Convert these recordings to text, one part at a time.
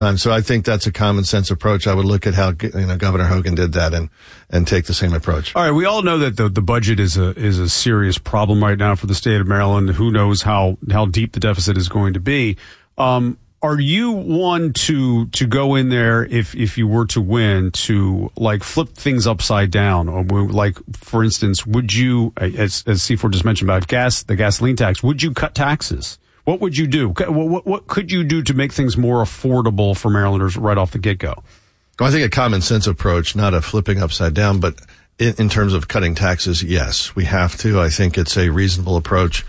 So I think that's a common sense approach. I would look at how Governor Hogan did that and take the same approach. All right, we all know that the budget is a serious problem right now for the state of Maryland. Who knows how deep the deficit is going to be? Are you one to go in there if you were to win to like flip things upside down? Or like, for instance, would you, as C4 just mentioned about the gasoline tax, would you cut taxes? What would you do? What could you do to make things more affordable for Marylanders right off the get-go? Well, I think a common sense approach, not a flipping upside down, but in terms of cutting taxes, yes, we have to. I think it's a reasonable approach.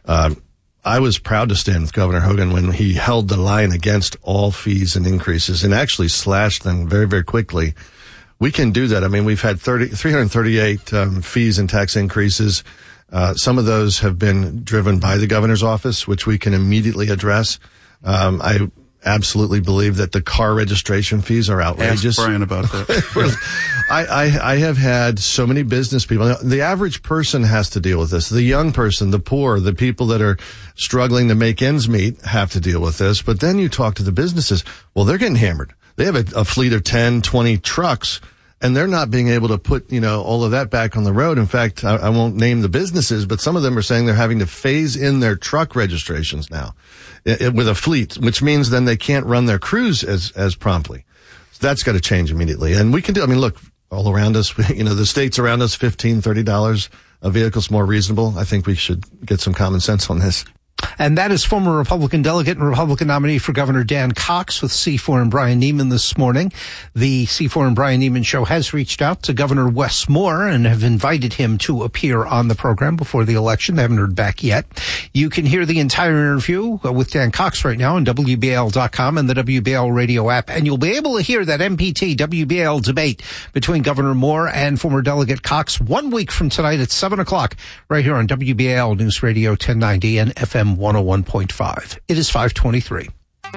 I was proud to stand with Governor Hogan when he held the line against all fees and increases and actually slashed them very, very quickly. We can do that. I mean, we've had 338 fees and tax increases. Some of those have been driven by the governor's office, which we can immediately address. I absolutely believe that the car registration fees are outrageous. Ask Brian about that. I have had so many business people. The average person has to deal with this. The young person, the poor, the people that are struggling to make ends meet have to deal with this. But then you talk to the businesses. Well, they're getting hammered. They have a fleet of 10, 20 trucks. And they're not being able to put, all of that back on the road. In fact, I won't name the businesses, but some of them are saying they're having to phase in their truck registrations now with a fleet, which means then they can't run their crews as promptly. So that's got to change immediately. And we can look, all around us, the states around us, $15, $30 a vehicle's more reasonable. I think we should get some common sense on this. And that is former Republican delegate and Republican nominee for Governor Dan Cox with C4 and Brian Neiman this morning. The C4 and Brian Neiman show has reached out to Governor Wes Moore and have invited him to appear on the program before the election. They haven't heard back yet. You can hear the entire interview with Dan Cox right now on WBAL.com and the WBAL radio app. And you'll be able to hear that MPT WBAL debate between Governor Moore and former Delegate Cox 1 week from tonight at 7 o'clock right here on WBAL News Radio 1090 and FM 101.5. It is 5:23.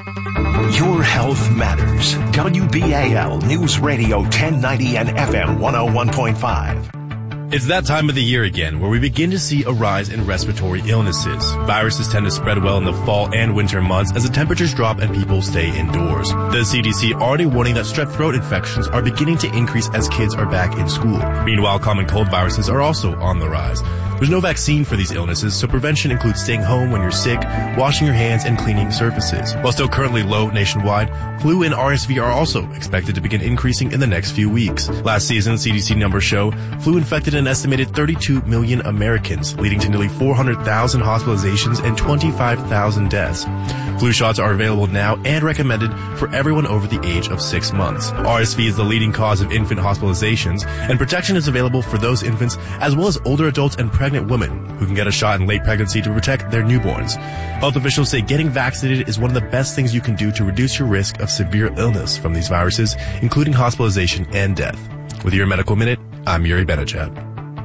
Your health matters. WBAL News Radio 1090 and FM 101.5. It's that time of the year again where we begin to see a rise in respiratory illnesses. Viruses tend to spread well in the fall and winter months as the temperatures drop and people stay indoors. The CDC already warning that strep throat infections are beginning to increase as kids are back in school. Meanwhile, common cold viruses are also on the rise. There's no vaccine for these illnesses, so prevention includes staying home when you're sick, washing your hands, and cleaning surfaces. While still currently low nationwide, flu and RSV are also expected to begin increasing in the next few weeks. Last season, CDC numbers show flu infected an estimated 32 million Americans, leading to nearly 400,000 hospitalizations and 25,000 deaths. Flu shots are available now and recommended for everyone over the age of 6 months. RSV is the leading cause of infant hospitalizations, and protection is available for those infants as well as older adults and pregnant women who can get a shot in late pregnancy to protect their newborns. Health officials say getting vaccinated is one of the best things you can do to reduce your risk of severe illness from these viruses, including hospitalization and death. With your Medical Minute, I'm Yuri Benachat.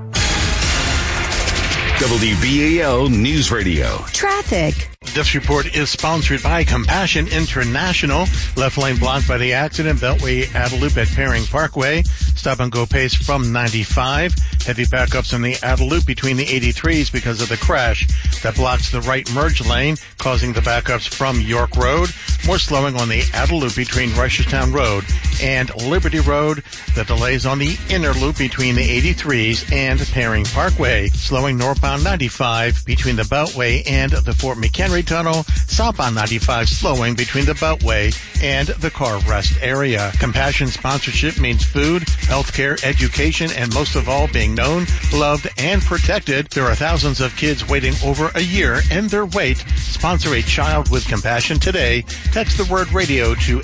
WBAL News Radio. Traffic. This report is sponsored by Compassion International. Left lane blocked by the accident. Beltway Adelup at Perring Parkway. Stop and go pace from 95. Heavy backups in the Adelup between the 83s because of the crash that blocks the right merge lane, causing the backups from York Road. More slowing on the Adelup between Reisterstown Road and Liberty Road. The delays on the inner loop between the 83s and Perring Parkway. Slowing northbound 95 between the Beltway and the Fort McHenry Tunnel. Southbound 95 slowing between the Beltway and the car rest area. Compassion sponsorship means food, healthcare, education, and most of all being known, loved, and protected. There are thousands of kids waiting over a year and their wait. Sponsor a child with compassion today. Text the word radio to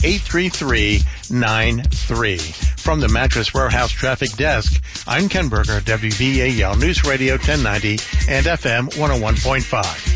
83393. From the Mattress Warehouse Traffic Desk, I'm Ken Berger, WBAL News Radio 1090 and FM 101.5.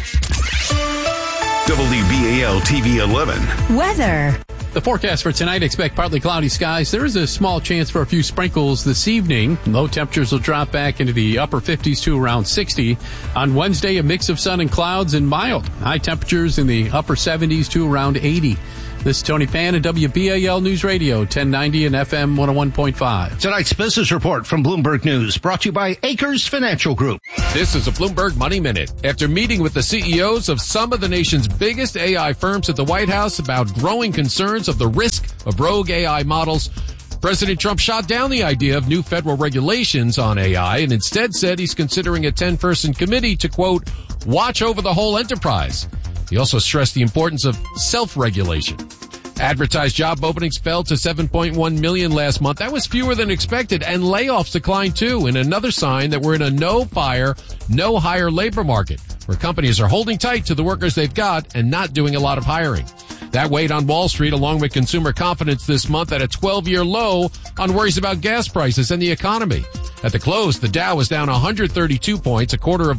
WBAL TV 11. Weather. The forecast for tonight, expect partly cloudy skies. There is a small chance for a few sprinkles this evening. Low temperatures will drop back into the upper 50s to around 60. On Wednesday, a mix of sun and clouds and mild. High temperatures in the upper 70s to around 80. This is Tony Pan at WBAL News Radio, 1090 and FM 101.5. Tonight's business report from Bloomberg News, brought to you by Acres Financial Group. This is a Bloomberg Money Minute. After meeting with the CEOs of some of the nation's biggest AI firms at the White House about growing concerns of the risk of rogue AI models, President Trump shot down the idea of new federal regulations on AI and instead said he's considering a 10-person committee to, quote, watch over the whole enterprise. He also stressed the importance of self-regulation. Advertised job openings fell to 7.1 million last month. That was fewer than expected, and layoffs declined too, in another sign that we're in a no-fire, no-hire labor market, where companies are holding tight to the workers they've got and not doing a lot of hiring. That weighed on Wall Street along with consumer confidence this month at a 12-year low on worries about gas prices and the economy. At the close, the Dow was down 132 points,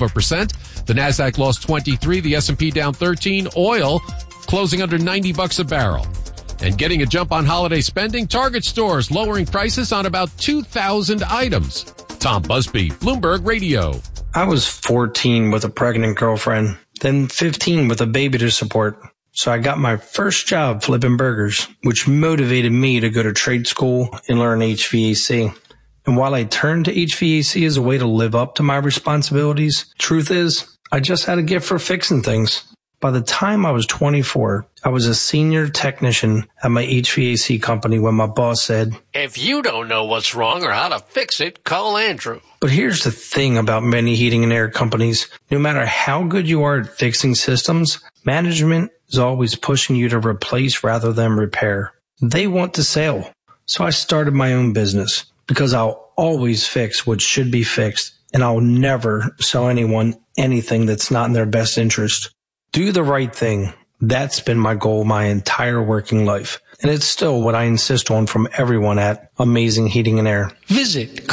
0.25%. The Nasdaq lost 23, the S&P down 13. Oil closing under $90 a barrel. And getting a jump on holiday spending, Target stores lowering prices on about 2,000 items. Tom Busby, Bloomberg Radio. I was 14 with a pregnant girlfriend, then 15 with a baby to support. So I got my first job flipping burgers, which motivated me to go to trade school and learn HVAC. And while I turned to HVAC as a way to live up to my responsibilities, truth is, I just had a gift for fixing things. By the time I was 24, I was a senior technician at my HVAC company when my boss said, if you don't know what's wrong or how to fix it, call Andrew. But here's the thing about many heating and air companies. No matter how good you are at fixing systems, management is always pushing you to replace rather than repair. They want to sell. So I started my own business because I'll always fix what should be fixed, and I'll never sell anyone anything that's not in their best interest. Do the right thing. That's been my goal my entire working life. And it's still what I insist on from everyone at Amazing Heating and Air. Visit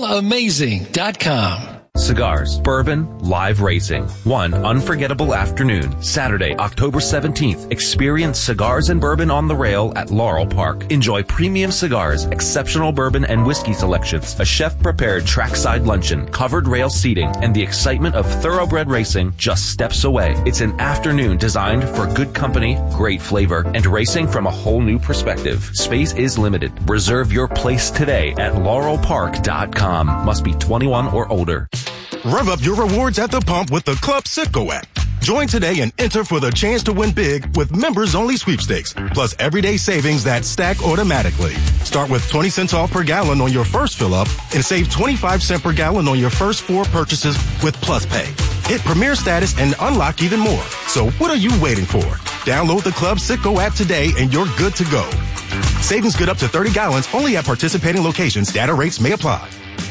callamazing.com. Cigars, bourbon, live racing. One unforgettable afternoon, Saturday, October 17th. Experience cigars and bourbon on the rail at Laurel Park. Enjoy premium cigars, exceptional bourbon and whiskey selections, a chef-prepared trackside luncheon, covered rail seating, and the excitement of thoroughbred racing just steps away. It's an afternoon designed for good company, great flavor, and racing from a whole new perspective. Space is limited. Reserve your place today at laurelpark.com. Must be 21 or older. Rev up your rewards at the pump with the Club Citgo app. Join today and enter for the chance to win big with members-only sweepstakes, plus everyday savings that stack automatically. Start with 20 cents off per gallon on your first fill-up and save 25 cents per gallon on your first 4 purchases with Plus Pay. Hit Premier status and unlock even more. So what are you waiting for? Download the Club Citgo app today and you're good to go. Savings good up to 30 gallons only at participating locations. Data rates may apply.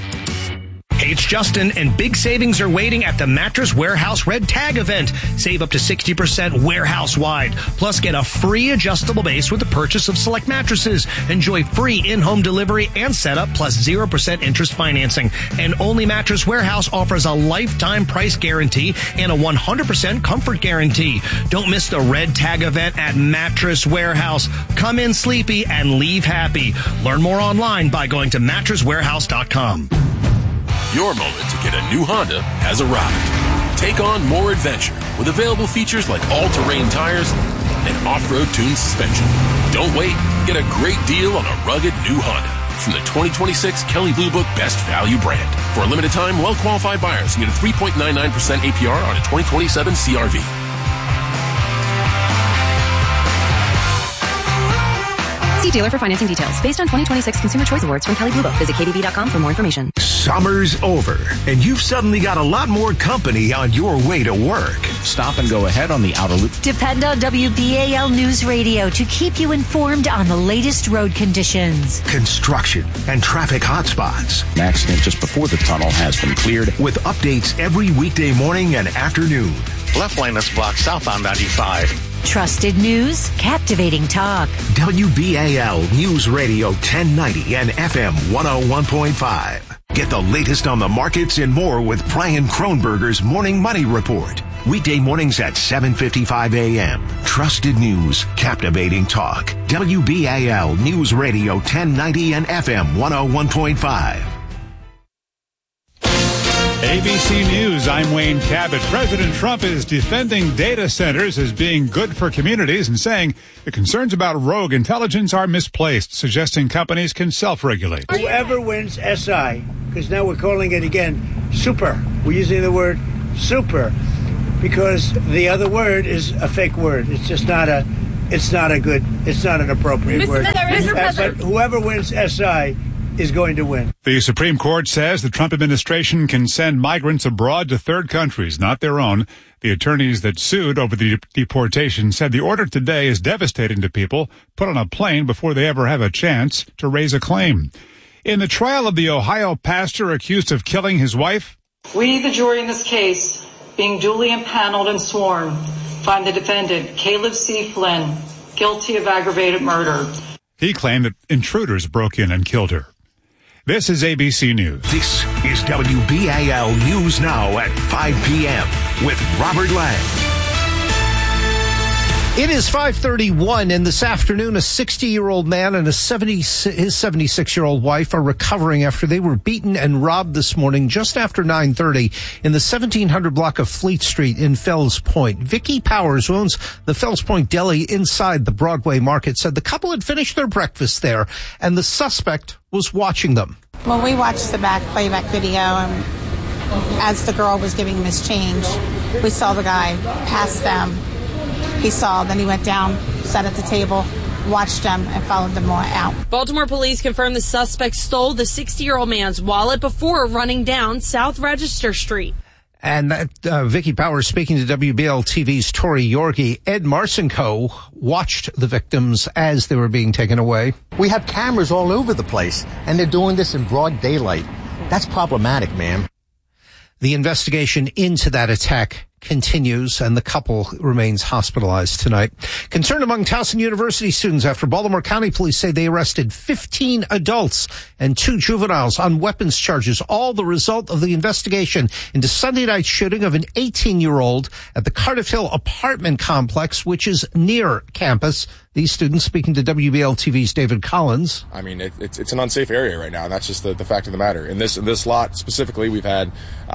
Hey, it's Justin, and big savings are waiting at the Mattress Warehouse Red Tag event. Save up to 60% warehouse-wide. Plus, get a free adjustable base with the purchase of select mattresses. Enjoy free in-home delivery and setup, plus 0% interest financing. And only Mattress Warehouse offers a lifetime price guarantee and a 100% comfort guarantee. Don't miss the Red Tag event at Mattress Warehouse. Come in sleepy and leave happy. Learn more online by going to mattresswarehouse.com. Your moment to get a new Honda has arrived. Take on more adventure with available features like all-terrain tires and off-road tuned suspension. Don't wait. Get a great deal on a rugged new Honda from the 2026 Kelley Blue Book Best Value brand. For a limited time, well-qualified buyers can get a 3.99% APR on a 2027 CR-V. See dealer for financing details. Based on 2026 Consumer Choice Awards from Kelley Blue Book. Visit KBB.com for more information. Summer's over, and you've suddenly got a lot more company on your way to work. Stop and go ahead on the outer loop. Depend on WBAL News Radio to keep you informed on the latest road conditions. Construction and traffic hotspots. An accident just before the tunnel has been cleared. With updates every weekday morning and afternoon. Left lane is blocked southbound 95. Trusted news, captivating talk. WBAL News Radio 1090 and FM 101.5. Get the latest on the markets and more with Brian Kronberger's Morning Money Report. Weekday mornings at 7:55 a.m. Trusted news, captivating talk. WBAL News Radio 1090 and FM 101.5. ABC News, I'm Wayne Cabot. President Trump is defending data centers as being good for communities and saying the concerns about rogue intelligence are misplaced, suggesting companies can self-regulate. Whoever wins SI, because now we're calling it again super. We're using the word super because the other word is a fake word. It's just not it's not an appropriate word. But whoever wins SI is going to win. The Supreme Court says the Trump administration can send migrants abroad to third countries, not their own. The attorneys that sued over the deportation said the order today is devastating to people put on a plane before they ever have a chance to raise a claim. In the trial of the Ohio pastor accused of killing his wife, we, the jury in this case, being duly impaneled and sworn, find the defendant, Caleb C. Flynn, guilty of aggravated murder. He claimed that intruders broke in and killed her. This is ABC News. This is WBAL News Now at 5 p.m. with Robert Lang. It is 5:31, and this afternoon, a 60-year-old man and his 76-year-old wife are recovering after they were beaten and robbed this morning just after 9:30 in the 1700 block of Fleet Street in Fells Point. Vicky Powers, who owns the Fells Point Deli inside the Broadway Market, said the couple had finished their breakfast there, and the suspect was watching them. Well, we watched the playback video, and as the girl was giving him his change, we saw the guy pass them. Then he went down, sat at the table, watched them, and followed them out. Baltimore police confirmed the suspect stole the 60-year-old man's wallet before running down South Register Street. And that, Vicky Powers speaking to WBL-TV's Tori Yorgi. Ed Marcinko watched the victims as they were being taken away. We have cameras all over the place, and they're doing this in broad daylight. That's problematic, ma'am. The investigation into that attack continues, and the couple remains hospitalized tonight. Concern among Towson University students after Baltimore County Police say they arrested 15 adults and 2 juveniles on weapons charges, all the result of the investigation into Sunday night shooting of an 18-year-old at the Cardiff Hill apartment complex, which is near campus. These students speaking to WBL-TV's David Collins. I mean, it's an unsafe area right now, and that's just the fact of the matter. In this lot specifically, we've had,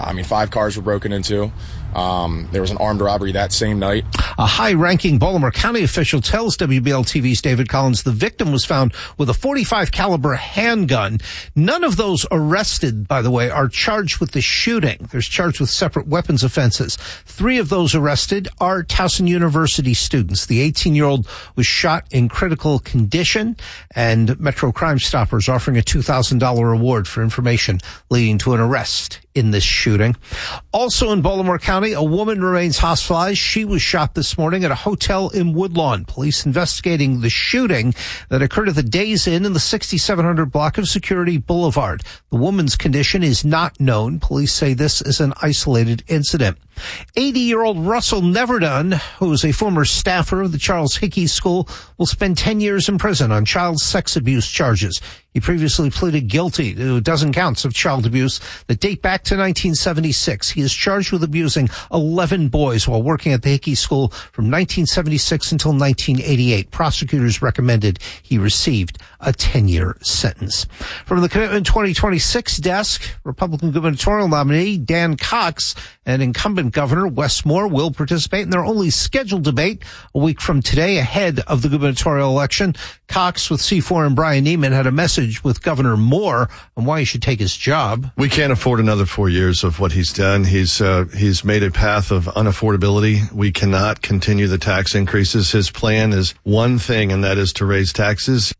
5 cars were broken into. There was an armed robbery that same night. A high-ranking Baltimore County official tells WBL-TV's David Collins the victim was found with a .45 caliber handgun. None of those arrested, by the way, are charged with the shooting. They're charged with separate weapons offenses. 3 of those arrested are Towson University students. The 18-year-old was shot in critical condition, and Metro Crime Stoppers offering a $2,000 reward for information leading to an arrest in this shooting. Also in Baltimore County, a woman remains hospitalized. She was shot this morning at a hotel in Woodlawn. Police investigating the shooting that occurred at the Days Inn in the 6700 block of Security Boulevard. The woman's condition is not known. Police say this is an isolated incident. 80-year-old Russell Neverdone, who is a former staffer of the Charles Hickey School, will spend 10 years in prison on child sex abuse charges. He previously pleaded guilty to a dozen counts of child abuse that date back to 1976. He is charged with abusing 11 boys while working at the Hickey School from 1976 until 1988. Prosecutors recommended he received a 10-year sentence. From the Commitment 2026 desk, Republican gubernatorial nominee Dan Cox and incumbent Governor Wes Moore will participate in their only scheduled debate a week from today ahead of the gubernatorial election. Cox with C4 and Brian Neiman had a message with Governor Moore on why he should take his job. We can't afford another 4 years of what he's done. He's made a path of unaffordability. We cannot continue the tax increases. His plan is one thing, and that is to raise taxes.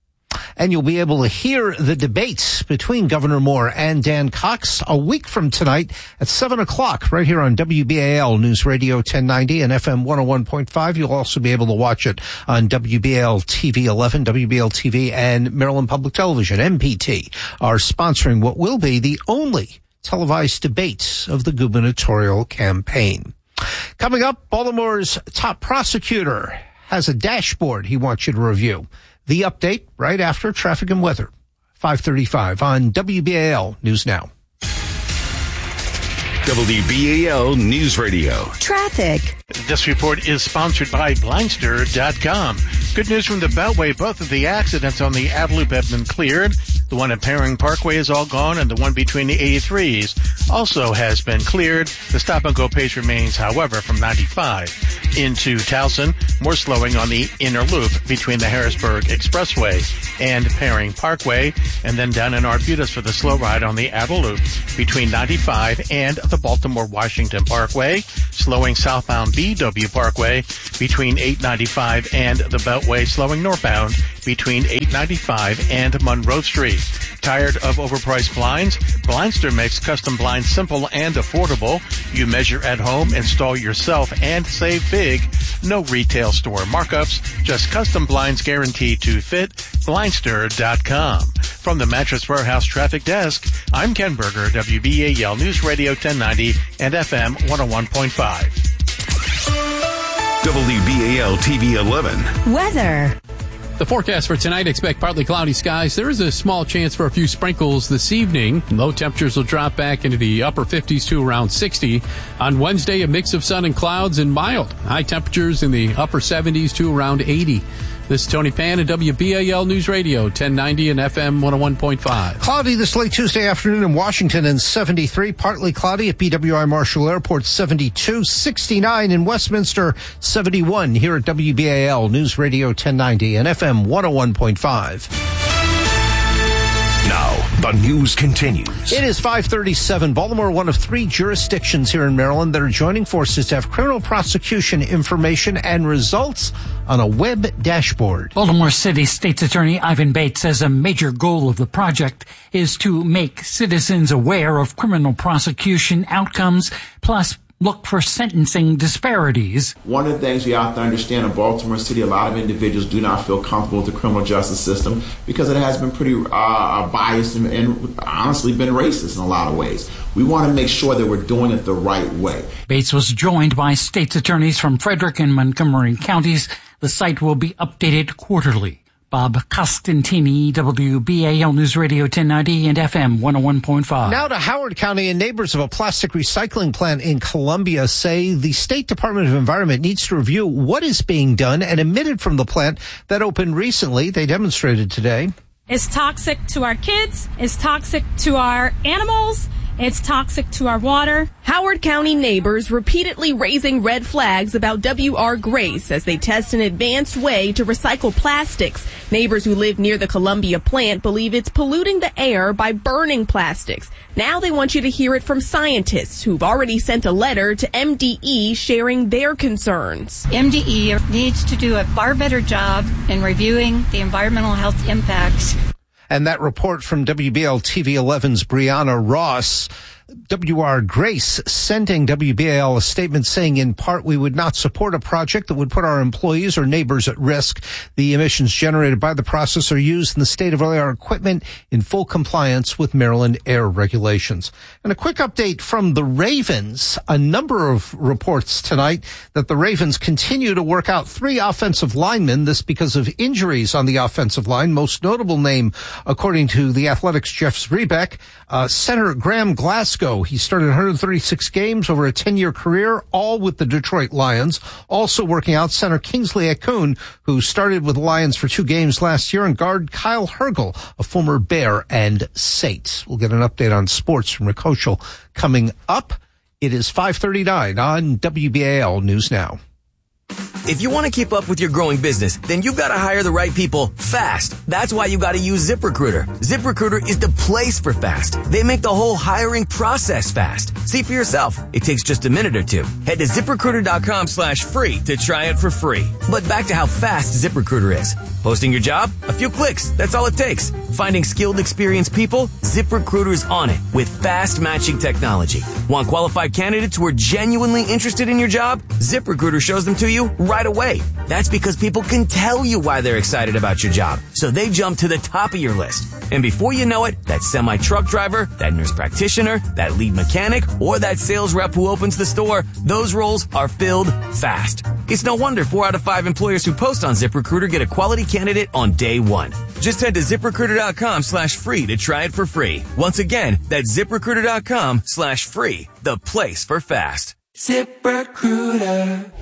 And you'll be able to hear the debates between Governor Moore and Dan Cox a week from tonight at 7 o'clock right here on WBAL News Radio 1090 and FM 101.5. You'll also be able to watch it on WBAL TV 11, WBAL TV, and Maryland Public Television, MPT, are sponsoring what will be the only televised debates of the gubernatorial campaign. Coming up, Baltimore's top prosecutor has a dashboard he wants you to review. The update right after traffic and weather. 5:35 on WBAL News Now. WBAL News Radio. Traffic. This report is sponsored by Blindster.com. Good news from the Beltway. Both of the accidents on the Outer Loop have been cleared. The one at Paring Parkway is all gone, and the one between the 83s also has been cleared. The stop-and-go pace remains, however, from 95 into Towson. More slowing on the inner loop between the Harrisburg Expressway and Paring Parkway, and then down in Arbutus for the slow ride on the outer loop between 95 and the Baltimore-Washington Parkway, slowing southbound BW Parkway between 895 and the Beltway, slowing northbound between 895 and Monroe Street. Tired of overpriced blinds? Blindster makes custom blinds simple and affordable. You measure at home, install yourself, and save big. No retail store markups, just custom blinds guaranteed to fit. Blindster.com. From the Mattress Warehouse Traffic Desk, I'm Ken Berger, WBAL News Radio 1090 and FM 101.5. WBAL TV 11. Weather. The forecast for tonight, expect partly cloudy skies. There is a small chance for a few sprinkles this evening. Low temperatures will drop back into the upper 50s to around 60. On Wednesday, a mix of sun and clouds and mild. High temperatures in the upper 70s to around 80. This is Tony Pan at WBAL News Radio, 1090 and FM 101.5. Cloudy this late Tuesday afternoon in Washington and 73. Partly cloudy at BWI Marshall Airport, 72. 69 in Westminster, 71 here at WBAL News Radio 1090 and FM 101.5. Now, the news continues. It is 5:37. Baltimore, one of 3 jurisdictions here in Maryland that are joining forces to have criminal prosecution information and results on a web dashboard. Baltimore City State's Attorney Ivan Bates says a major goal of the project is to make citizens aware of criminal prosecution outcomes, plus look for sentencing disparities. One of the things you have to understand in Baltimore City, a lot of individuals do not feel comfortable with the criminal justice system because it has been pretty biased and honestly been racist in a lot of ways. We want to make sure that we're doing it the right way. Bates was joined by state's attorneys from Frederick and Montgomery counties. The site will be updated quarterly. Bob Costantini, WBAL News Radio 1090 and FM 101.5. Now to Howard County, and neighbors of a plastic recycling plant in Columbia say the State Department of Environment needs to review what is being done and emitted from the plant that opened recently. They demonstrated today. It's toxic to our kids. It's toxic to our animals. It's toxic to our water. Howard County neighbors repeatedly raising red flags about W.R. Grace as they test an advanced way to recycle plastics. Neighbors who live near the Columbia plant believe it's polluting the air by burning plastics. Now they want you to hear it from scientists who've already sent a letter to MDE sharing their concerns. MDE needs to do a far better job in reviewing the environmental health impacts. And that report from WBAL TV 11's Brianna Ross. W.R. Grace sending WBAL a statement saying, in part, we would not support a project that would put our employees or neighbors at risk. The emissions generated by the process are used in the state-of-the-art equipment in full compliance with Maryland air regulations. And a quick update from the Ravens. A number of reports tonight that the Ravens continue to work out 3 offensive linemen. This because of injuries on the offensive line. Most notable name, according to the Athletics' Jeff Zrebiec, center Graham Glasgow. He started 136 games over a 10-year career, all with the Detroit Lions. Also working out center Kingsley Akun, who started with the Lions for 2 games last year, and guard Kyle Hergel, a former Bear and Saints. We'll get an update on sports from Rick Hochul coming up. It is 5:39 on WBAL News Now. If you want to keep up with your growing business, then you've got to hire the right people fast. That's why you got to use ZipRecruiter. ZipRecruiter is the place for fast. They make the whole hiring process fast. See for yourself. It takes just a minute or 2. Head to ZipRecruiter.com/free to try it for free. But back to how fast ZipRecruiter is. Posting your job? A few clicks. That's all it takes. Finding skilled, experienced people? ZipRecruiter's on it with fast matching technology. Want qualified candidates who are genuinely interested in your job? ZipRecruiter shows them to you right away. That's because people can tell you why they're excited about your job, so they jump to the top of your list. And before you know it, that semi-truck driver, that nurse practitioner, that lead mechanic, or that sales rep who opens the store, those roles are filled fast. It's no wonder 4 out of 5 employers who post on ZipRecruiter get a quality candidate on day 1. Just head to ZipRecruiter.com/free to try it for free. Once again, that's ZipRecruiter.com/free, the place for fast. ZipRecruiter.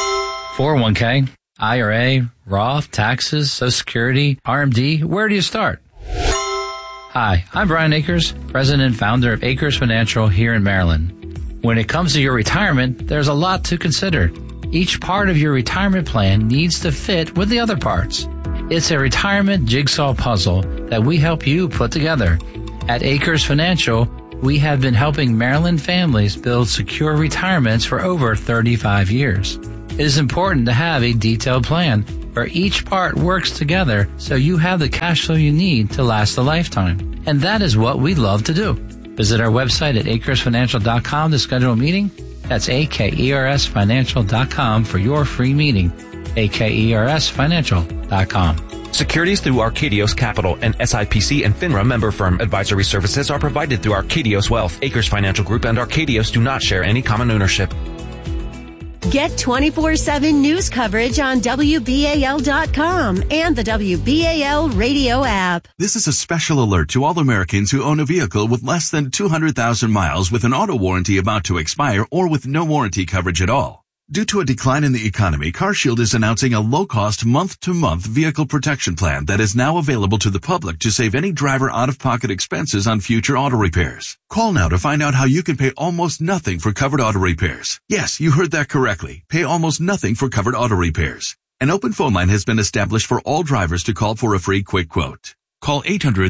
401k, IRA, Roth, taxes, Social Security, RMD. Where do you start? Hi, I'm Brian Akers, president and founder of Akers Financial here in Maryland. When it comes to your retirement, there's a lot to consider. Each part of your retirement plan needs to fit with the other parts. It's a retirement jigsaw puzzle that we help you put together. At Akers Financial, we have been helping Maryland families build secure retirements for over 35 years. It is important to have a detailed plan where each part works together so you have the cash flow you need to last a lifetime. And that is what we love to do. Visit our website at akersfinancial.com to schedule a meeting. That's akersfinancial.com for your free meeting. akersfinancial.com. Securities through Arcadios Capital and SIPC and FINRA member firm advisory services are provided through Arcadios Wealth. Acres Financial Group and Arcadios do not share any common ownership. Get 24/7 news coverage on WBAL.com and the WBAL radio app. This is a special alert to all Americans who own a vehicle with less than 200,000 miles with an auto warranty about to expire or with no warranty coverage at all. Due to a decline in the economy, CarShield is announcing a low-cost month-to-month vehicle protection plan that is now available to the public to save any driver out-of-pocket expenses on future auto repairs. Call now to find out how you can pay almost nothing for covered auto repairs. Yes, you heard that correctly. Pay almost nothing for covered auto repairs. An open phone line has been established for all drivers to call for a free quick quote. Call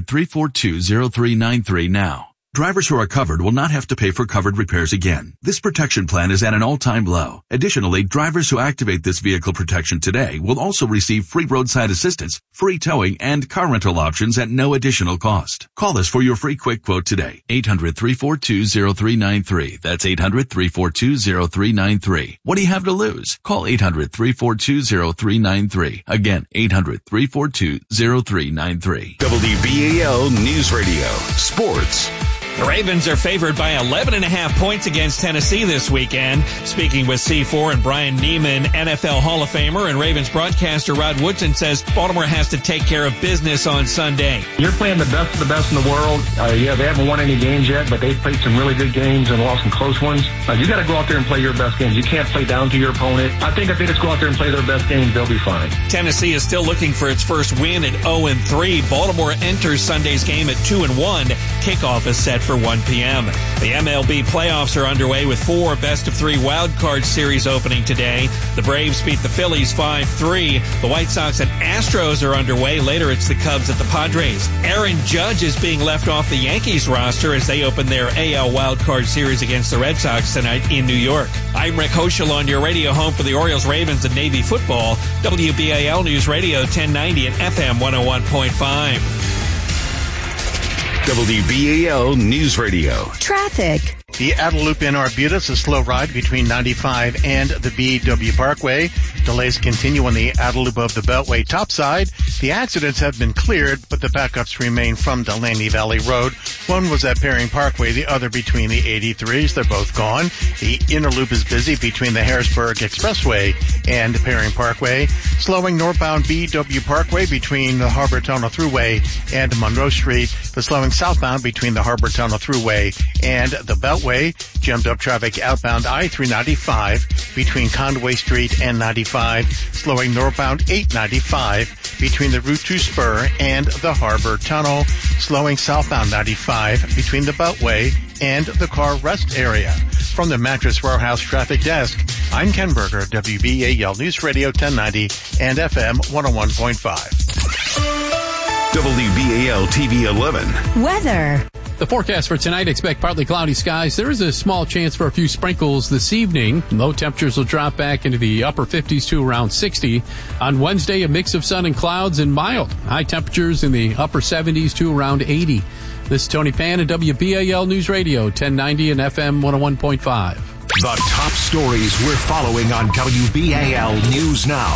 800-342-0393 now. Drivers who are covered will not have to pay for covered repairs again. This protection plan is at an all-time low. Additionally, drivers who activate this vehicle protection today will also receive free roadside assistance, free towing, and car rental options at no additional cost. Call us for your free quick quote today. 800-342-0393. That's 800-342-0393. What do you have to lose? Call 800-342-0393. Again, 800-342-0393. WBAL News Radio. Sports. The Ravens are favored by 11.5 points against Tennessee this weekend. Speaking with C4 and Brian Neiman, NFL Hall of Famer and Ravens broadcaster Rod Woodson says Baltimore has to take care of business on Sunday. You're playing the best of the best in the world. They haven't won any games yet, but they've played some really good games and lost some close ones. You got to go out there and play your best games. You can't play down to your opponent. I think if they just go out there and play their best games, they'll be fine. Tennessee is still looking for its first win at 0-3. Baltimore enters Sunday's game at 2-1. Kickoff is set for 1 p.m. The MLB playoffs are underway with 4 best-of-3 wildcard series opening today. The Braves beat the Phillies 5-3. The White Sox and Astros are underway. Later, it's the Cubs at the Padres. Aaron Judge is being left off the Yankees roster as they open their AL wildcard series against the Red Sox tonight in New York. I'm Rick Hoschel on your radio home for the Orioles, Ravens, and Navy football. WBAL News Radio 1090 and FM 101.5. WBAL News Radio. Traffic. The Outer Loop in Arbutus, a slow ride between 95 and the BW Parkway. Delays continue on the Outer Loop of the Beltway topside. The accidents have been cleared, but the backups remain from Delaney Valley Road. One was at Perring Parkway, the other between the 83s. They're both gone. The inner loop is busy between the Harrisburg Expressway and Perring Parkway. Slowing northbound BW Parkway between the Harbor Tunnel Thruway and Monroe Street. The slowing southbound between the Harbor Tunnel Thruway and the Beltway. Jammed up traffic outbound I-395 between Conway Street and 95. Slowing northbound 895 between the Route 2 Spur and the Harbor Tunnel. Slowing southbound 95 between the Beltway and the Car Rest area. From the Mattress Warehouse Traffic Desk, I'm Ken Berger, WBAL News Radio 1090 and FM 101.5. WBAL TV 11. Weather. The forecast for tonight, expect partly cloudy skies. There is a small chance for a few sprinkles this evening. Low temperatures will drop back into the upper 50s to around 60. On Wednesday, a mix of sun and clouds and mild. High temperatures in the upper 70s to around 80. This is Tony Pan at WBAL News Radio, 1090 and FM 101.5. The top stories we're following on WBAL News Now.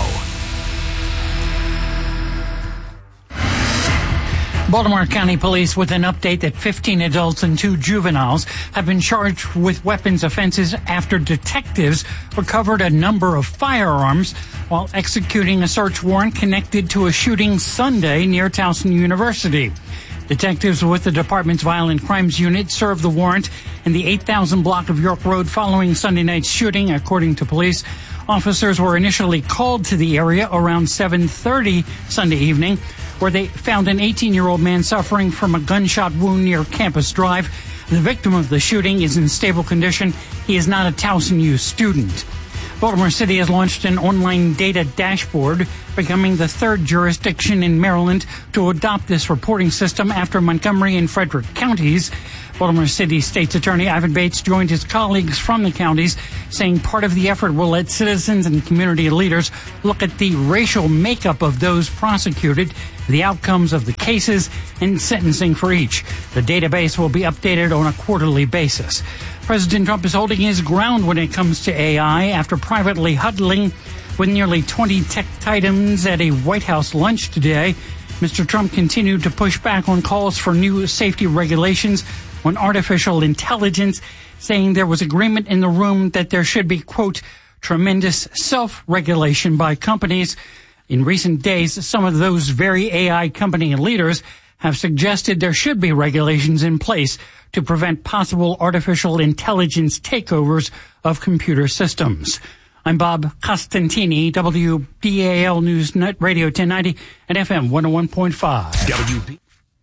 Baltimore County Police with an update that 15 adults and 2 juveniles have been charged with weapons offenses after detectives recovered a number of firearms while executing a search warrant connected to a shooting Sunday near Towson University. Detectives with the department's Violent Crimes Unit served the warrant in the 8,000 block of York Road following Sunday night's shooting, according to police. Officers were initially called to the area around 7:30 Sunday evening. where they found an 18-year-old man suffering from a gunshot wound near Campus Drive. The victim of the shooting is in stable condition. He is not a Towson U student. Baltimore City has launched an online data dashboard, becoming the third jurisdiction in Maryland to adopt this reporting system after Montgomery and Frederick counties. Baltimore City State's Attorney Ivan Bates joined his colleagues from the counties, saying part of the effort will let citizens and community leaders look at the racial makeup of those prosecuted, the outcomes of the cases, and sentencing for each. The database will be updated on a quarterly basis. President Trump is holding his ground when it comes to AI after privately huddling with nearly 20 tech titans at a White House lunch today. Mr. Trump continued to push back on calls for new safety regulations on artificial intelligence, saying there was agreement in the room that there should be, quote, tremendous self-regulation by companies. In recent days, some of those very AI company leaders have suggested there should be regulations in place to prevent possible artificial intelligence takeovers of computer systems. I'm Bob Costantini, WBAL News Net Radio 1090 and FM 101.5. WB.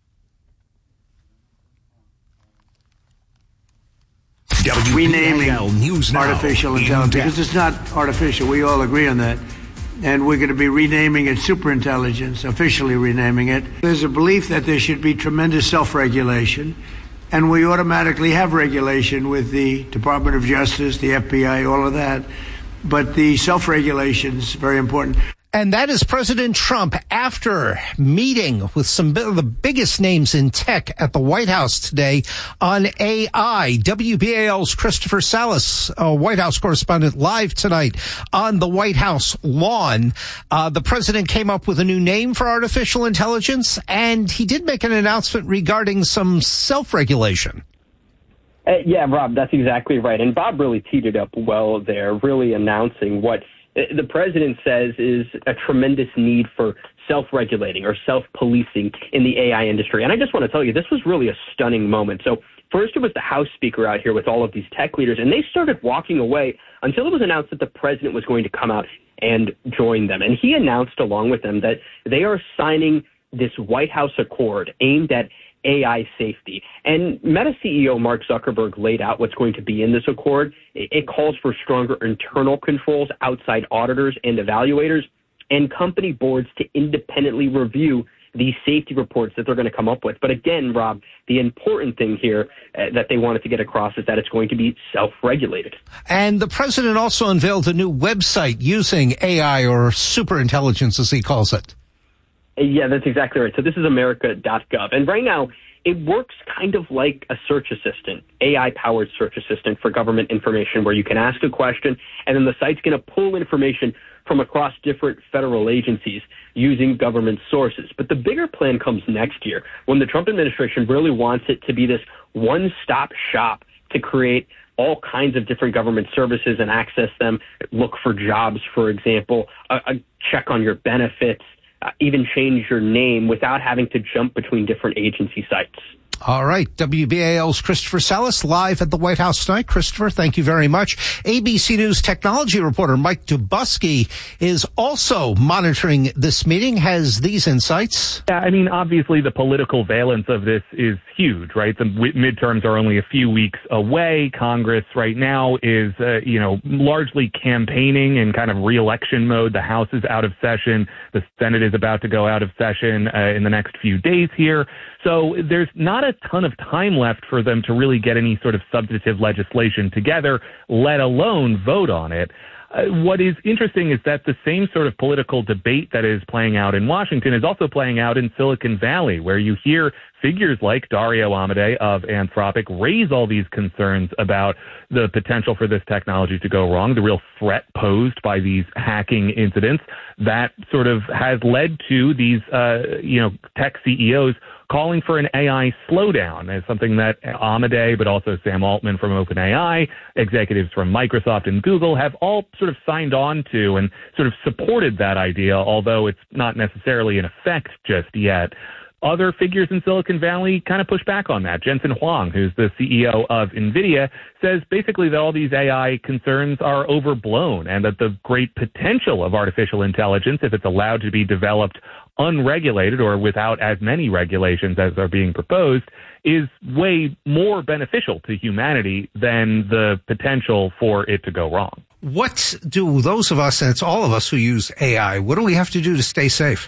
Renaming News Now. artificial intelligence, because it's not artificial. We all agree on that. And we're going to be renaming it superintelligence, officially renaming it. There's a belief that there should be tremendous self-regulation, and we automatically have regulation with the Department of Justice, the FBI, all of that. But the self-regulation is very important. And that is President Trump after meeting with some of the biggest names in tech at the White House today on AI. WBAL's Christopher Salas, White House correspondent, live tonight on the White House lawn. The president came up with a new name for artificial intelligence, and he did make an announcement regarding some self-regulation. Yeah, Rob, that's exactly right. And Bob really teed it up well there, really announcing what the president says is a tremendous need for self-regulating or self-policing in the AI industry. And I just want to tell you, this was really a stunning moment. So first it was the House Speaker out here with all of these tech leaders, and they started walking away until it was announced that the president was going to come out and join them. And he announced along with them that they are signing this White House Accord aimed at AI safety. And Meta CEO Mark Zuckerberg laid out what's going to be in this accord. It calls for stronger internal controls, outside auditors and evaluators, and company boards to independently review these safety reports that they're going to come up with. But again, Rob, the important thing here that they wanted to get across is that it's going to be self-regulated. And the president also unveiled a new website using AI, or superintelligence as he calls it. Yeah, that's exactly right. So this is America.gov. And right now, it works kind of like a search assistant, AI-powered search assistant for government information, where you can ask a question, and then the site's going to pull information from across different federal agencies using government sources. But the bigger plan comes next year, when the Trump administration really wants it to be this one-stop shop to create all kinds of different government services and access them, look for jobs, for example, a check on your benefits, even change your name without having to jump between different agency sites. All right. WBAL's Christopher Salas live at the White House tonight. Christopher, thank you very much. ABC News technology reporter Mike Dubusky is also monitoring this meeting, has these insights. Yeah, I mean, obviously the political valence of this is huge, right? The midterms are only a few weeks away. Congress right now is, largely campaigning in kind of re-election mode. The House is out of session. The Senate is about to go out of session in the next few days here. So there's not a ton of time left for them to really get any sort of substantive legislation together, let alone vote on it. What is interesting is that the same sort of political debate that is playing out in Washington is also playing out in Silicon Valley, where you hear figures like Dario Amodei of Anthropic raise all these concerns about the potential for this technology to go wrong, the real threat posed by these hacking incidents that sort of has led to these, tech CEOs calling for an AI slowdown as something that Amodei, but also Sam Altman from OpenAI, executives from Microsoft and Google have all sort of signed on to and sort of supported that idea, although it's not necessarily in effect just yet. other figures in Silicon Valley kind of push back on that. Jensen Huang, who's the CEO of NVIDIA, says basically that all these AI concerns are overblown and that the great potential of artificial intelligence, if it's allowed to be developed unregulated or without as many regulations as are being proposed, is way more beneficial to humanity than the potential for it to go wrong. What do those of us, and it's all of us who use AI, what do we have to do to stay safe?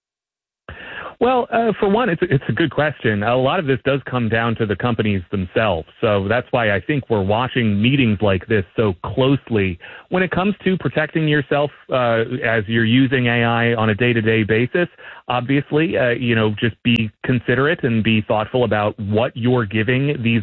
Well, for one, it's a good question. A lot of this does come down to the companies themselves. So that's why I think we're watching meetings like this so closely. When it comes to protecting yourself as you're using AI on a day-to-day basis, obviously, just be considerate and be thoughtful about what you're giving these